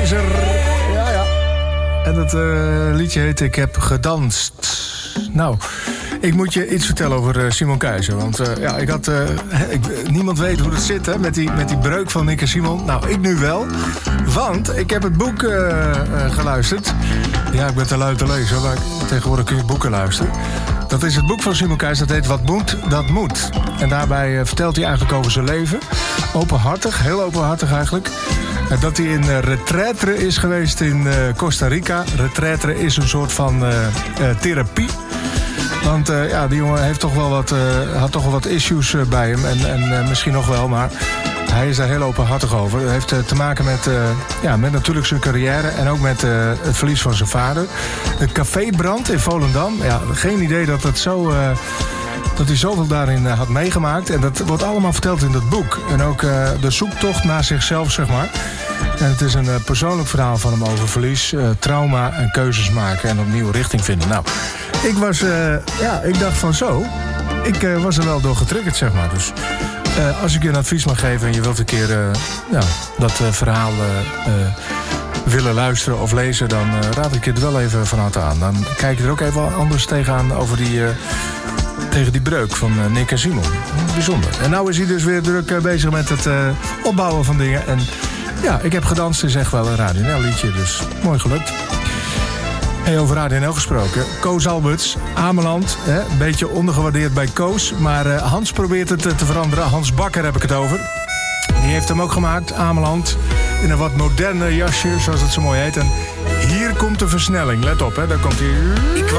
Keizer. Ja. En dat liedje heet Ik heb gedanst. Nou, ik moet je iets vertellen over Simon Keizer. Want niemand weet hoe het zit hè, met die breuk van Nick en Simon. Nou, ik nu wel. Want ik heb het boek geluisterd. Ja, ik ben te lui te lezen, maar tegenwoordig kun je boeken luisteren. Dat is het boek van Simon Keizer, dat heet Wat moet, dat moet. En daarbij vertelt hij eigenlijk over zijn leven. Openhartig, heel openhartig eigenlijk. Dat hij in retraite is geweest in Costa Rica. Retraite is een soort van therapie. Want die jongen heeft had toch wel wat issues bij hem. En misschien nog wel, maar hij is daar heel openhartig over. Het heeft te maken met natuurlijk zijn carrière en ook met het verlies van zijn vader. De cafébrand in Volendam. Ja, geen idee dat hij zoveel daarin had meegemaakt. En dat wordt allemaal verteld in dat boek. En ook de zoektocht naar zichzelf, zeg maar. En het is een persoonlijk verhaal van hem over verlies, trauma en keuzes maken en opnieuw richting vinden. Nou, ik dacht van zo. Ik was er wel door getriggerd, zeg maar. Dus als ik je een advies mag geven en je wilt een keer dat verhaal willen luisteren of lezen, dan raad ik je het wel even van harte aan. Dan kijk je er ook even anders tegenaan over tegen die breuk van Nick en Simon. Bijzonder. En nou is hij dus weer druk bezig met het opbouwen van dingen. En ja, ik heb gedanst is echt wel een Radio NL liedje, dus mooi gelukt. Hey, over Radio NL gesproken. Koos Alberts, Ameland. Een beetje ondergewaardeerd bij Koos. Maar Hans probeert het te veranderen. Hans Bakker heb ik het over. Die heeft hem ook gemaakt, Ameland. In een wat moderne jasje, zoals het zo mooi heet. En hier komt de versnelling. Let op, daar komt hij.